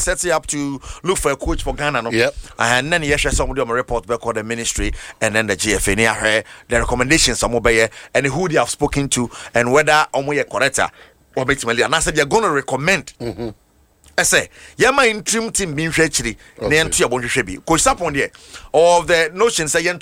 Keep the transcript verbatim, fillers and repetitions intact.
setting up to look for a coach for Ghana. No? Yep. And then yes, somebody on a report back on the ministry and then the G F A near the recommendations some obey and who they have spoken to and whether on way correct or basically and I said they're gonna recommend. Mm-hmm. I say, Yama interim team being actually, then to your bonus should be. Coach up on there. All the notions say